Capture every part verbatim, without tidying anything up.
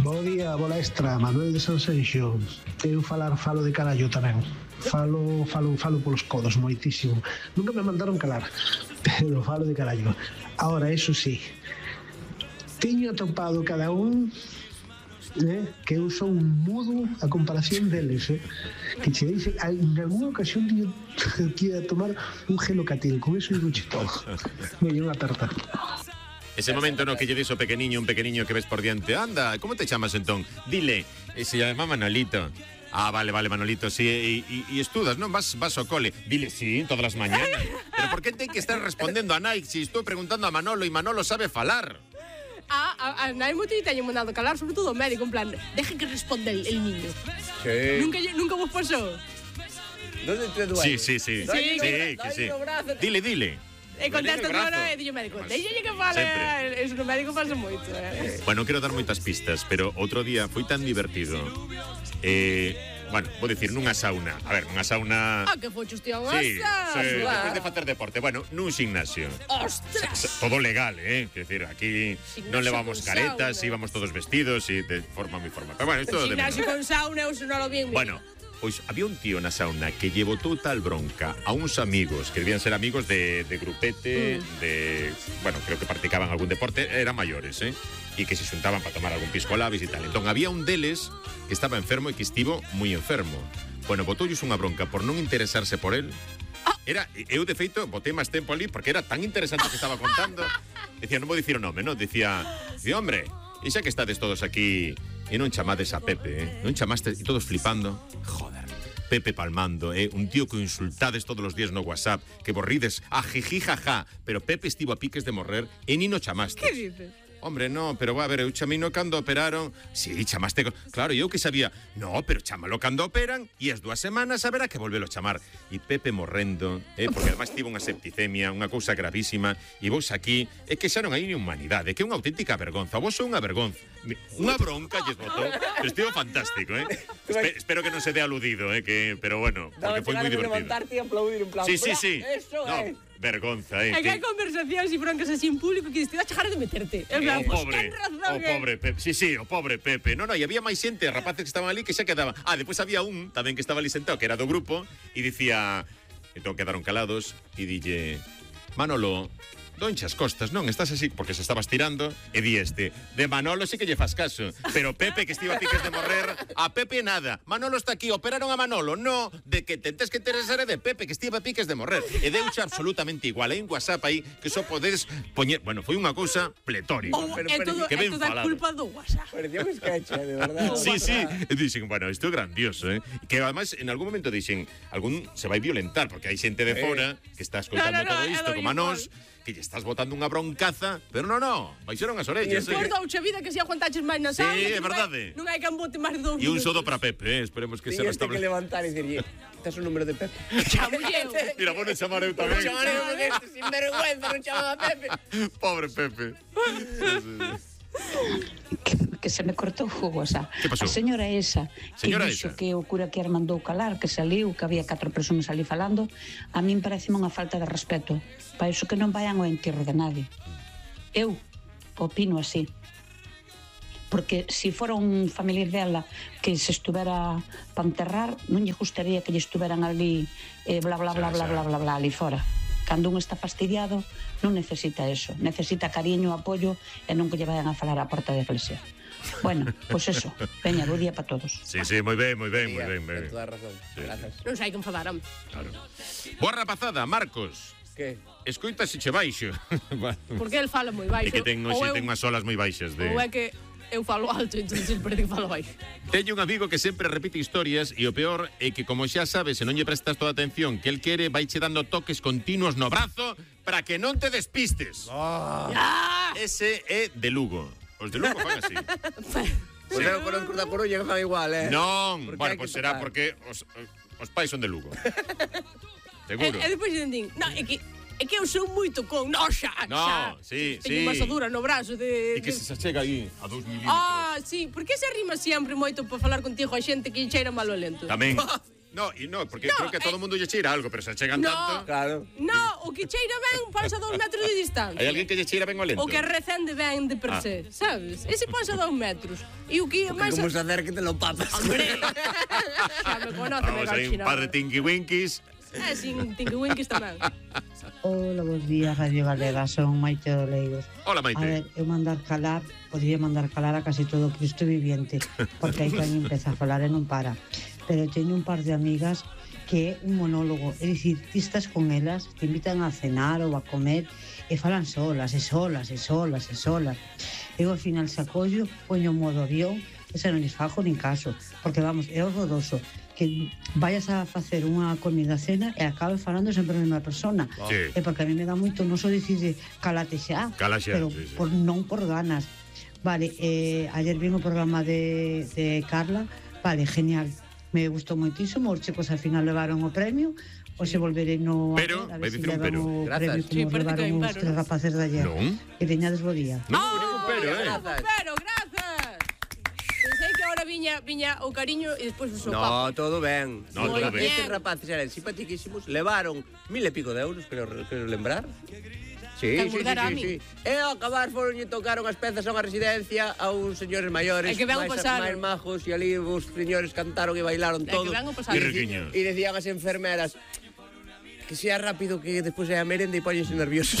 Bo día, bola extra, Manuel de San Senxo. Eu falar falo de carallo tamén. Falo, falo, falo polos codos moitísimo. Nunca me mandaron calar, pero falo de carallo. Ahora, eso sí, teño atopado cada un eh, que eu son un mudo a comparación deles, eh, que che dicen, en alguna ocasión teño que ir a tomar un gelocatil, con eso digo che todo. Me lle unha tarta. Ese momento no que lle dis o pequeniño, un pequeniño que ves por diante. Anda, como te chamas entón? Dile, e se llama Manolito. Ah, vale, vale, Manolito, sí, e estudas, non? Vas, vas ao cole. Dile, sí, todas as mañanas. Pero por que ten que estar respondendo a Nike se estou preguntando a Manolo e Manolo sabe falar? Ah, a, a Nai Muti teño mandado calar, sobre todo o médico, en plan, deje que responda el, el niño. Sí. Nunca, nunca vos pasou? ¿Dónde te duele? Sí, sí, sí. Sí, sí, que sí. Dile, dile. E contesta non, e dille médico, deixelle que fale, eso no médico pasa moito, eh. Bueno, quero dar moitas pistas, pero outro día foi tan divertido. Eh, bueno, vou dicir, nunha sauna. A ver, nunha sauna... Ah, que fochos, tío, unha Sí, sí, sauna. despois de facer deporte. Bueno, nun gimnasio. Ostras. Todo legal, eh? Quer decir, aquí non levamos caretas, íbamos todos vestidos e de forma moi formal. Pero bueno, isto de Gimnasio con sauna, eu non lo vi en Bueno, pois había un tío na sauna que lle botou tal bronca a uns amigos que debían ser amigos de, de grupete, mm. de... Bueno, creo que practicaban algún deporte, eran maiores, eh? E que se xuntaban para tomar algún pisco labis e tal. Entón, había un deles que estaba enfermo e que estivo moi enfermo. Bueno, botoulles unha bronca por non interesarse por él. Era, eu de feito, botei máis tempo ali porque era tan interesante o que estaba contando. Decía, non vou dicir o nome, non? Dicía, dicía, hombre, e xa que estades todos aquí e non chamades a Pepe, eh? Non chamaste, e todos flipando. Joder, Pepe palmando, eh? Un tío que insultades todos os días no WhatsApp, que borrides a jiji jaja, pero Pepe estivo a piques de morrer e ni no chamaste. Que dices? Hombre, no, pero va a ver, eu chamino cando operaron. Sí, chamaste, claro, eu que sabía. No, pero chámalo cando operan e as dúas semanas haberá que volvelo a chamar. E Pepe morrendo, eh, porque además tivo unha septicemia, unha cousa gravísima, e vos aquí, é que xa non hai ni humanidade, que é unha auténtica vergonza. Vos son unha vergonza. Unha bronca lles botou, pero estivo fantástico, eh. Espe espero que non se dé aludido, eh, que, pero bueno, porque foi moi divertido. Levantarte e aplaudir en plan. Sí, sí, sí. Eso no, é. Vergonza, eh. É que hai conversacións e broncas así en público que te dá chegare de meterte. En plan, O pues, pobre, ten razón, o pobre Pepe. Sí, sí, o pobre Pepe. No, no, e había máis xente, rapaces que estaban ali que xa quedaban. Ah, despois había un tamén que estaba ali sentado, que era do grupo, e dicía, entón quedaron calados, e dille, Manolo, donchas costas, non? Estás así, porque se estabas tirando, e di este, de Manolo sí que lle fas caso, pero Pepe, que estivo a piques de morrer, a Pepe nada. Manolo está aquí, operaron a Manolo, no, de que tentes que interesar de Pepe, que estive a piques de morrer. E deuche absolutamente igual. Hai un WhatsApp aí que só podedes poñer... Bueno, foi unha cousa pletórica. Oh, Pero, é pero, todo, que é ben toda falado. culpa do WhatsApp. Parecía un sketch, eh, de verdad. Sí, sí. E dixen, bueno, isto é grandioso, eh? Que además, en algún momento dixen, algún se vai violentar, porque hai xente de fora que está escoitando No, no, no, todo é isto, do como a igual. nós, que lle estás botando unha broncaza, pero non, non, baixaron as orellas. E Por Eh? doucha vida que se aguantaches máis na Sí, sauna. é non hai- verdade. Non hai can bote máis de dous E un minutos. sodo para Pepe, eh? Esperemos que se Tiñes que restablece. levantar e dicirlle, tes o número de Pepe. Chamulleu. Mira, vou non chamar eu tamén. Chamarei porque este sinvergüenza non chamaba a Pepe. Pobre Pepe. que, que se me cortou o WhatsApp. Que pasou? A señora esa que Señora dixo esa. que o cura que mandou calar, que saliu, que había catro persoas ali falando, a min pareceme unha falta de respeto. Para iso que non vayan ao enterro de nadie. Eu opino así. Porque se fora un familiar dela que se estuvera para enterrar, non lle gustaría que lle estuveran ali eh, bla bla bla bla bla bla bla ali fora. Cando un está fastidiado non necesita eso, necesita cariño, apoio e non que lle vayan a falar á porta da iglesia. Bueno, pois pues eso, veña, bo día para todos. Sí, sí, moi ben, moi ben, moi ben, moi ben. Ten toda a razón. Grazas. Non sei que enfadar, home. Claro. Boa rapazada, Marcos. Que? Escoita se che baixo. Porque el fala moi baixo. É que ten, ou hoxe eu- ten unhas olas moi baixas de... Ou é que eu falo alto, entón parece que falo baixo. Teño un amigo que sempre repite historias e o peor é que, como xa sabes, se non lle prestas toda a atención que el quere, vai che dando toques continuos no brazo para que non te despistes. Oh. Ah! Ese é de Lugo. Os de Lugo fan así. Pois eu conozco da Coruña que fan igual, eh? Non, Porque bueno, hai que pois será tocar. porque os, os pais son de Lugo. E, Seguro. e depois dicen, din, no, é que é que eu sou moito con, no, xa, No, xa. sí, Teño sí. unha asadura no brazo de... E que de- se se chega aí a dous milímetros. Ah, sí, por que se rima sempre moito para falar contigo a xente que lle cheira malo lento? Tamén. No, e no, porque creo que todo o mundo lle cheira algo, pero se chegan No. tanto... Claro. No, o que cheira ben ponse a dous metros de distancia. Hai alguén que lle cheira ben o lento? O que recende ben de per Ah. se, sabes? Ese ponse a dous metros. E o que máis... Como se hacer que te lo papas. Hombre, xa me conoce, me Vamos, hai un par de tinky-winkies. É, sin tinky-winkies tamén. Hola, bons días, Radio Galega, son Maite Doleiros. Hola, Maite. A ver, eu mandar calar, podría mandar calar a casi todo Cristo viviente, porque hai quen empeza a falar e non para. Pero teño un par de amigas que é un monólogo, é dicir, ti estás con elas, te invitan a cenar ou a comer e falan solas, e solas, e solas, e solas. Eu ao final sacollo, poño modo avión, e xa non lles fago nin caso, porque vamos, é horroroso que vayas a facer unha comida cena e acabe falando sempre a mesma persona. Sí. É porque a mí me dá moito noso dicir de calate xa, Cala xa, pero sí, sí. por, non por ganas. Vale, eh, ayer vi o programa de, de Carla, vale, genial. Me gustou moitísimo, os chicos al final levaron o premio, hoxe volverei no Pero, a vai ver se dicir un levan pero. o Grazas. premio Sí, como parece que hai levaron un os pero, tres non? rapaces de ayer. Non. Que teñades bo día. Non hubo ningún pero, eh? Grazas. Pero, grazas. Pensei que ahora viña, viña o cariño e despois o sopapo. No, todo ben. No, todo ben. Estes rapaces eran simpatiquísimos, levaron mil e pico de euros, creo, creo lembrar. Sí, Ten sí, sí, mudar a sí, min. sí. E ao acabar foron e tocaron as pezas a unha residencia a uns señores maiores, É que ben o máis, pasaron. máis majos, e ali os señores cantaron e bailaron É que todo. ben o pasaron. E Que deci- riquiño. E decían as enfermeras que sea rápido que despois é a merenda e póñense nerviosos.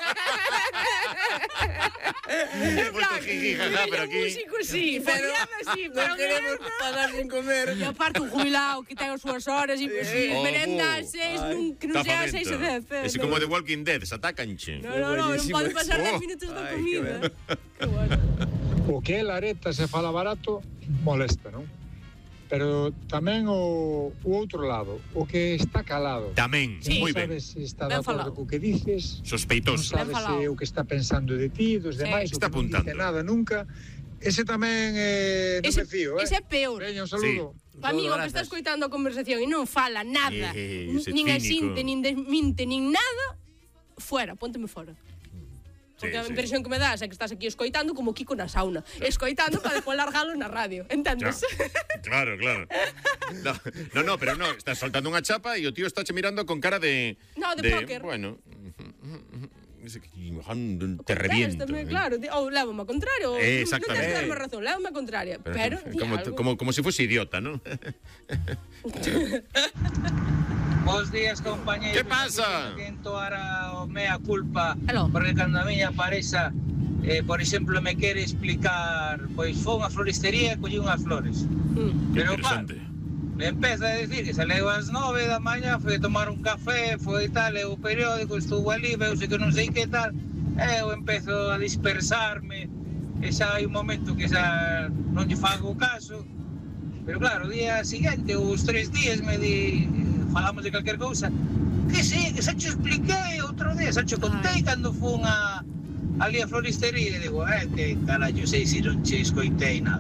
He puesto jiji, jaja, pero aquí... músico sí, Pero follada sí, pero non queremos merenda. pagar sin comer. E aparte un jubilado que ten as súas horas e si, Oh, merenda bu. a seis, Ai. nun, que non sea a seis e dez. eh, Ese no. como The Walking Dead, se atacanche. No, no, no, non Buenísimo pode eso. pasar dez Oh. minutos da Ai, que comida. ben. Que bueno. O que é lareta se fala barato molesta, non? Pero tamén o, o outro lado, o que está calado. Tamén, Sí. moi non ben. sabes se está Ben de acordo falado. co que dices, non Sospeitoso. sabes Ben falado. se o que está pensando de ti, dos Sí. demais, o Está que non apuntando. dice nada nunca. Ese tamén eh, non Ese, me fío, eh? ese é peor. Veña, un saludo. Pa amigo Todo, que está grazas. escoitando a conversación e non fala nada, Eh, n- ese nin cínico. asinte, nin desminte, nin nada, fuera, pónteme fora. Sí, Porque a sí. impresión que me das é que estás aquí escoitando como Kiko na sauna. Escoitando para despois largalo na radio. Entendes? Claro, claro. No, no, no, pero no, estás soltando unha chapa e o tío está che mirando con cara de... No, de póker. Bueno, ese que te reviento. Contéstame, eh. claro. di- Ou lévame a contrario. ou- Eh, Non tens exactamente. que darme razón, lévame a contraria. Pero, di como, algo. como, como si fuese idiota, ¿no? Bos días, compañeros. Que pasa? Que entoara o mea culpa, Aló. porque cando a miña parexa, eh, por exemplo, me quere explicar, pois foi unha floristería e collí unhas flores. Mm. Pero claro, Interesante. me empeza a decir que saleu ás nove da mañá, foi a tomar un café, foi tal, e o periódico estuvo ali, veuse que non sei que tal, e eu empezo a dispersarme, e xa hai un momento que xa non lle fago caso, pero claro, o día seguinte, os tres días, me di, falamos de calquer cousa, que sí, que xa te expliquei outro día, xa te contei cando fun a, ali a floristería, e digo, eh, que carallo sei se non che escoitei nada.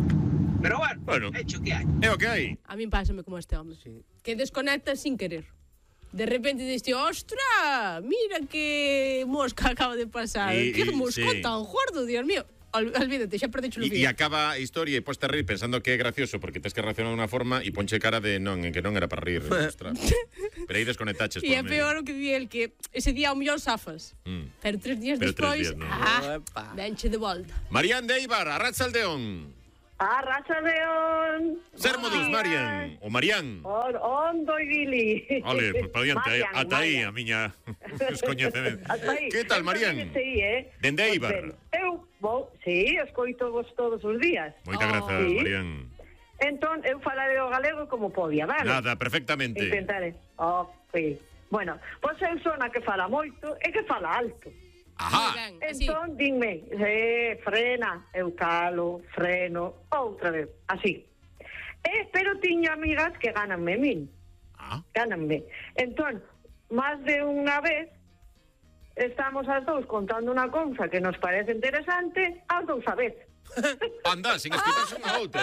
Pero bueno, Bueno. hecho que hai. É o que hai. A min pásame como este home. Sí. Que desconecta sin querer. De repente diste, ostra, mira que mosca acaba de pasar. Y- que y- mosco sí. tan gordo, Dios mío. Ol- Olvídate, xa perdecho o E, e acaba a historia e poste a rir pensando que é gracioso porque tens que reaccionar de unha forma e ponche cara de non, en que non era para rir. Ostras. Pero aí desconectaches E é polo medio. peor o que di el, que ese día ao mellor zafas. Mm. Pero tres días Pero tres despois, días, non. ah, Opa. venche de volta. Marian de Eibar, Arratsaldeon. Arracha León. Ser modus, Marian. O Marian. On, ondo e Vili. Ole, pues para diante, Marian, ata aí a Marian. miña descoñecemento. Hasta aí. Que tal, Eu Marian? tamén sei, eh? Dende Pois Eibar. ben, Eu, vou, sí, escoito vos todos os días. Moitas Oh. grazas, Sí. Marian. Entón, eu falarei o galego como podía, vale? Nada, perfectamente. Intentaré. Ok. Bueno, pois eu son a que fala moito e que fala alto. Moi Ajá. ben, así. Entón, dinme, eh, frena, eu calo, freno, outra vez, así. Eh, pero tiño amigas que gananme min. Ah, Gánanme. Entón, máis de unha vez estamos as dous contando unha cousa que nos parece interesante, as dous a vez. anda, sin escutarse unha outra.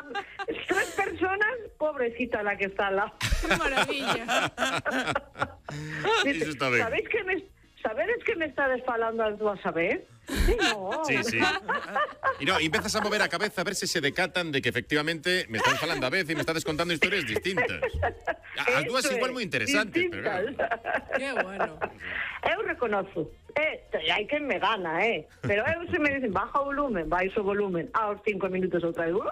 Tres personas, pobrecita la que está al lado. Que maravilla. Iso está ben. Sabéis que me, sabéis sabedes que me estades falando as dúas a vez? Sí, no. Sí, sí. Y no, y empezas a mover a cabeza a ver se se decatan de que efectivamente me estás falando a vez e me estás contando historias distintas. As dúas Eso igual é, moi interesantes, pero claro. distintas. Qué bueno. Eu reconozo. Eh, hai quen me gana, eh. Pero eu se me dicen baja o volumen, baixo o volumen. Aos cinco minutos outra vez. Uh!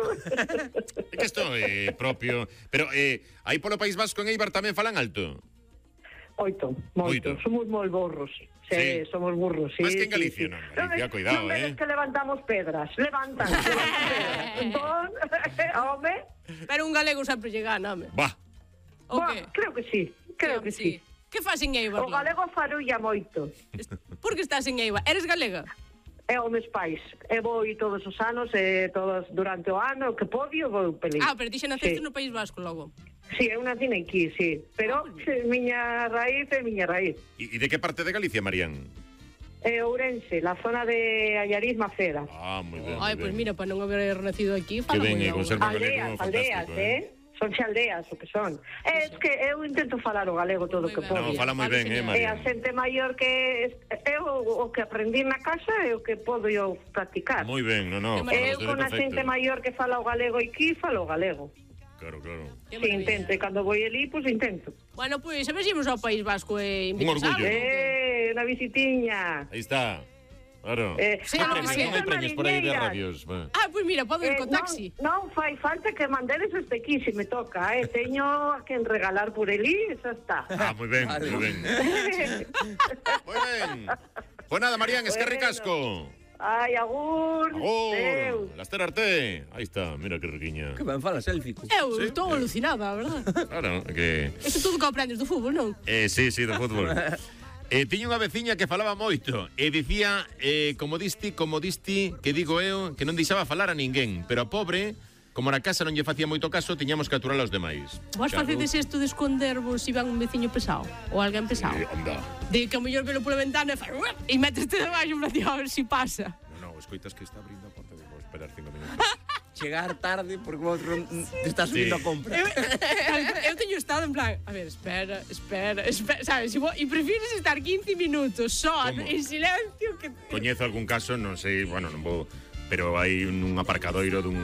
É que isto é propio. Pero eh, aí polo País Vasco en Eibar tamén falan alto. Oito, moito. Moito. Somos moi burros. Sí, Sí. somos burros, sí. Más que en sí, Galicia, sí. non, Galicia, ves- cuidado, non vedes eh. que levantamos pedras. Levantan, levantan pedras. Entón, home, Pero un galego sempre lle gana, home. Va. O bah, que? creo que sí, creo que sí. Que faz en Eibar? O galego farulla moito. Por que estás en Eibar? Eres galega? É o mes pais. E vou todos os anos, e todos durante o ano, que podio, vou pelín. Ah, pero ti xa naceste Sí. no País Vasco logo. Sí, eu nací aquí, sí. Pero sí, miña raíz é miña raíz. E de que parte de Galicia, Marían? É Ourense, la zona de Allariz Maceda. Ah, moi ben. Ai, moi pois ben. mira, para non haber nacido aquí, fala ben, moi eh, logo. conserva- Aldeas, galego, aldeas, fantástico, eh? Son xe aldeas o que son. É es que eu intento falar o galego todo o Moi que ben. podo. No, fala moi Vale, ben, eh, señor. E a Marían. xente maior que eu o que aprendí na casa é o que podo eu practicar. Moi ben, no, no. Que Eu con a xente maior que fala o galego aquí, falo o galego. Claro, claro. Que Si maravilla. intento, e cando vou ali, pois intento. Bueno, pois, a ver se imos ao País Vasco e invitas orgullo. algo. Eh, unha visitiña. Aí está. Claro. Sí, Eh, non hai no, premios, sí. non hai premios por aí de Mariñeiras. radios. va. Ah, pois mira, podo ir Eh, co non, taxi. non fai falta que mandedes este aquí, se me toca, eh. Teño a quen regalar por elí, e xa está. Ah, moi ben, moi ben. Moi ben. Pois nada, Marían, es que Bueno. ricasco. Ai, agur. Adeu. Oh, Laster Arte. Aí está, mira que riquiña. Que ben fala, selfie. Eu Sí, estou eh. alucinada, a verdad. Claro, que... Isto tudo que aprendes do fútbol, non? Eh, sí, sí, do fútbol. Eh, tiña unha veciña que falaba moito e dicía, eh, como disti, como disti, que digo eu, que non deixaba falar a ninguén, pero a pobre, como na casa non lle facía moito caso, tiñamos que aturar aos demais. Vos Xa, facedes isto de escondervos se van un veciño pesado? Ou alguén pesado? Eh, anda. De que a mellor velo pola ventana e fai "Uep", e meteste debaixo para ti a ver se pasa. No, no, escoitas que está abrindo a porta, vou esperar cinco minutos. Chegar tarde porque outro te está subindo Sí. a compra. Eu, eu teño estado en plan, a ver, espera, espera, espera, sabes, e, vos, e prefires estar quince minutos só Como? en silencio que... Coñezo algún caso, non sei, bueno, non vou, pero hai un, un aparcadoiro dun...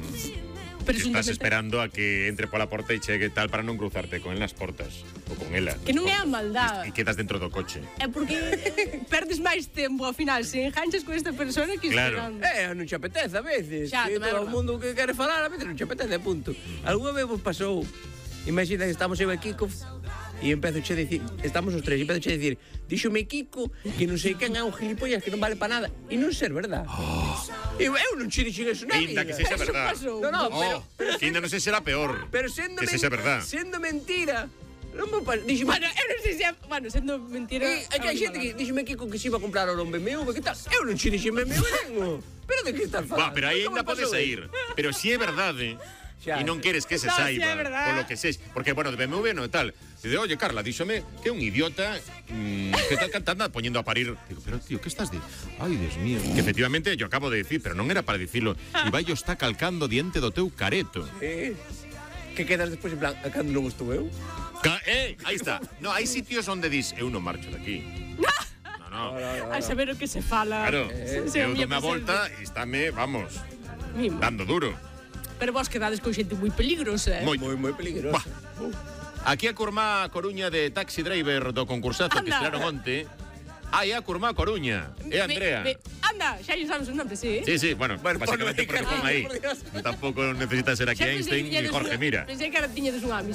Pero que estás esperando a que entre pola porta e chegue tal para non cruzarte con el nas portas ou con ela. Que non é a maldad. E quedas dentro do coche. É porque perdes máis tempo ao final se enganchas con esta persona que Claro. esperando. Eh, non che apetece a veces. Xa, que tamén é todo o verdad. mundo que quere falar a veces non che apetece, punto. Alguna vez vos pasou, imagina que estamos eu e Kiko e empezo che a dicir, estamos os tres, e empezo che a dicir, díxome Kiko que non sei quen é un gilipollas que non vale para nada. E non ser verdad. Eu, eu non che dixen eso na Ainda vida. que sexa Eso verdad. pasou. No, no, pero, Oh, que ainda non sei se será peor. pero sendo, que men- sexa verdad. sendo mentira. Non me parece. Díxeme, Bueno, eu non sei se é... Bueno, sendo mentira... E hai que hai xente que díxeme Kiko que se iba a comprar ahora un B M W, que tal? Eu non che dixen B M W nengo. Pero de que estás falando? Va, pero aí Nunca ainda me podes pasou sair. Pero si é verdade, Xa. e non queres que se No, si saiba, é verdad. con lo que seis, porque, bueno, de B M W no e tal. Dice, oye, Carla, díxome que é un idiota mmm, que está cantando poniendo a parir. Digo, pero, tío, ¿qué estás de...? Ay, Dios mío. Que efectivamente yo acabo de decir, pero non era para dicirlo. Ibai yo está calcando diante do teu careto. Eh, que quedas despois en plan, a cando non estou eu? Ca eh, aí está. No, hai sitios onde dis, eu non marcho de aquí. No, no. A saber o que se fala. Claro, Se- se eu o dome presente. a volta e estáme, vamos, Mimo. dando duro. Pero vos quedades con xente moi peligrosa, eh? Moi. Moi, moi peligroso. Bah. Aquí a Curmá Coruña de Taxi Driver do concursazo que Anda. estrearon onte. Ai, a Curmá Coruña. É Andrea. Ve- ve- anda, xa lle sabes o nome, sí. Sí, sí, bueno, Bueno, básicamente ponlo aí, porque pon aí. por Dios. Tampouco necesita ser aquí Xa pensei Einstein que ni tiñades Jorge unha- Mira. Pensei que era tiñades unha